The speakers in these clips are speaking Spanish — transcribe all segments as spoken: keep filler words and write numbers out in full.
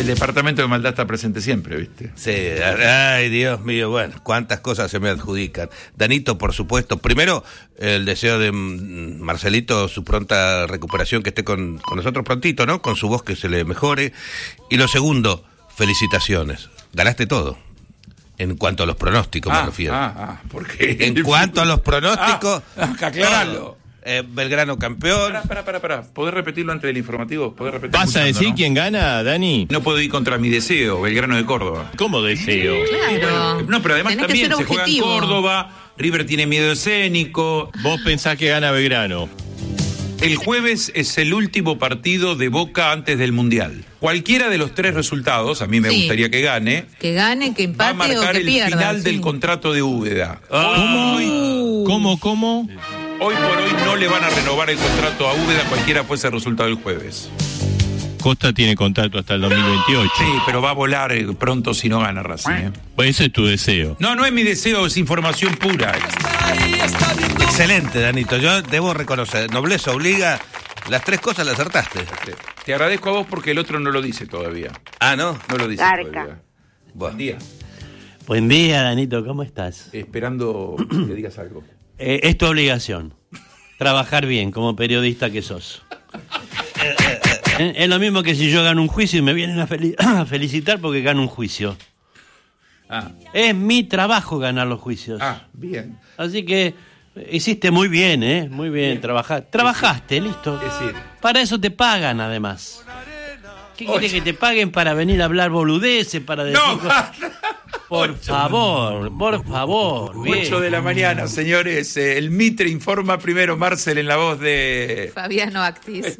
El departamento de maldad está presente siempre, ¿viste? Sí, ay, Dios mío, bueno, cuántas cosas se me adjudican. Danito, por supuesto, primero, el deseo de Marcelito, su pronta recuperación, que esté con, con nosotros prontito, ¿no? Con su voz que se le mejore. Y lo segundo, felicitaciones. Ganaste todo. En cuanto a los pronósticos, ah, me refiero. Ah, ah, porque en cuanto a los pronósticos... Ah, aclaralo. Eh, Belgrano campeón. Pará, pará, pará, pará. ¿Podés repetirlo antes del informativo? ¿Podés repetirlo? ¿Vas a decir ¿no? quién gana, Dani? No puedo ir contra mi deseo, Belgrano de Córdoba. ¿Cómo deseo? Claro. No, pero además Tenés también se objetivo. juega en Córdoba, River tiene miedo escénico. Vos pensás que gana Belgrano. El jueves es el último partido de Boca antes del Mundial. Cualquiera de los tres resultados, a mí me Sí. gustaría que gane, Que gane, que va a empate o marcar que el pierda. final sí. del contrato de Úbeda. ¿Cómo? Uh. ¿Cómo, cómo? Hoy por hoy no le van a renovar el contrato a Úbeda, cualquiera fuese el resultado del jueves. Costa tiene contrato hasta el dos mil veintiocho. Sí, pero va a volar eh, pronto si no gana Racing. ¿eh? Pues ese es tu deseo. No, no es mi deseo, es información pura. Excelente, Danito. Yo debo reconocer, nobleza obliga, las tres cosas las acertaste. Te agradezco a vos porque el otro no lo dice todavía. Ah, ¿no? No lo dice Garca. todavía. Bueno. Buen día. Buen día, Danito, ¿cómo estás? Esperando que digas algo. Eh, es tu obligación, trabajar bien como periodista que sos. Es, es lo mismo que si yo gano un juicio y me vienen a, fel- a felicitar porque gano un juicio. Ah, Es mi trabajo ganar los juicios. ah, bien. Así que eh, hiciste muy bien, ¿eh? Muy bien, trabajar. Trabajaste, listo. Es decir, Para eso te pagan, además. ¿Qué Oye. quieres que te paguen para venir a hablar boludeces, para decir no, cosas? Por favor, por favor. bien. ocho de la mañana, señores. eh, El Mitre informa primero, Marcel, en la voz de... Fabiano Actis.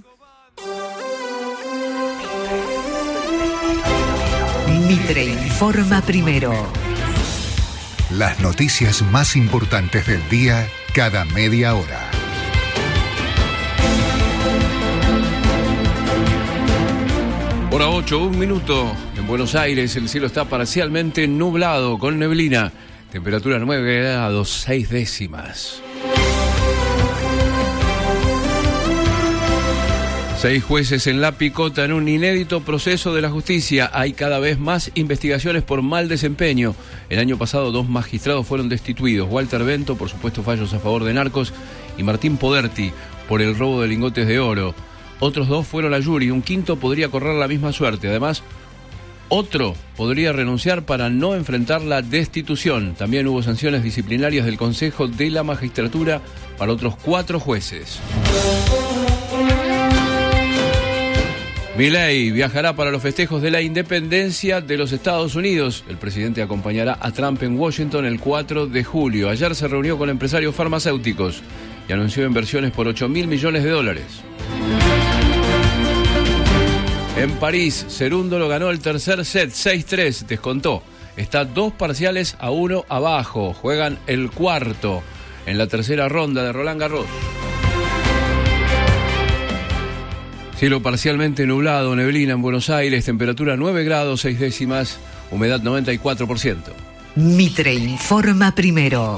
Mitre informa primero. Las noticias más importantes del día cada media hora. Hora ocho, un minuto. En Buenos Aires el cielo está parcialmente nublado con neblina. Temperatura nueve grados, seis décimas. Seis jueces en La Picota en un inédito proceso de la justicia. Hay cada vez más investigaciones por mal desempeño. El año pasado dos magistrados fueron destituidos. Walter Bento por supuestos fallos a favor de narcos y Martín Poderti por el robo de lingotes de oro. Otros dos fueron a jury, un quinto podría correr la misma suerte. Además, otro podría renunciar para no enfrentar la destitución. También hubo sanciones disciplinarias del Consejo de la Magistratura para otros cuatro jueces. Milei viajará para los festejos de la independencia de los Estados Unidos. El presidente acompañará a Trump en Washington el cuatro de julio. Ayer se reunió con empresarios farmacéuticos y anunció inversiones por ocho mil millones de dólares. En París, Cerúndolo ganó el tercer set, seis tres, descontó. Está dos parciales a uno abajo. Juegan el cuarto en la tercera ronda de Roland Garros. Cielo parcialmente nublado, neblina en Buenos Aires, temperatura nueve grados, seis décimas, humedad noventa y cuatro por ciento. Mitre informa primero.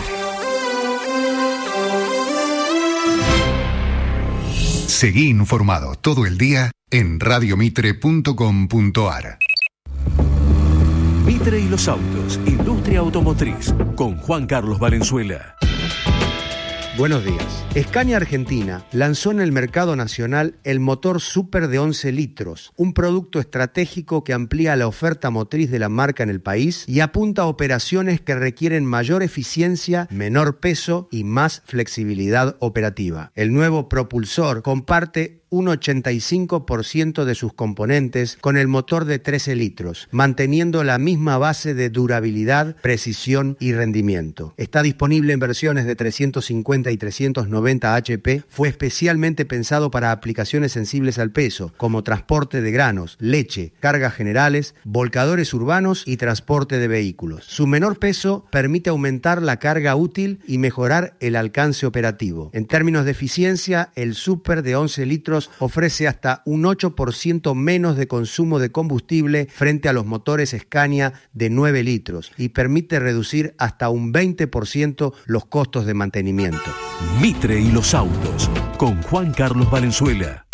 Seguí informado todo el día en radiomitre punto com punto ar. Mitre y los autos, industria automotriz, con Juan Carlos Valenzuela. Buenos días. Scania Argentina lanzó en el mercado nacional el motor Super de once litros, un producto estratégico que amplía la oferta motriz de la marca en el país y apunta a operaciones que requieren mayor eficiencia, menor peso y más flexibilidad operativa. El nuevo propulsor comparte un ochenta y cinco por ciento de sus componentes con el motor de trece litros, manteniendo la misma base de durabilidad, precisión y rendimiento. Está disponible en versiones de trescientos cincuenta y trescientos noventa H P. Fue especialmente pensado para aplicaciones sensibles al peso, como transporte de granos, leche, cargas generales, volcadores urbanos y transporte de vehículos. Su menor peso permite aumentar la carga útil y mejorar el alcance operativo. En términos de eficiencia, el Super de once litros ofrece hasta un ocho por ciento menos de consumo de combustible frente a los motores Scania de nueve litros y permite reducir hasta un veinte por ciento los costos de mantenimiento. Mitre y los autos, con Juan Carlos Valenzuela.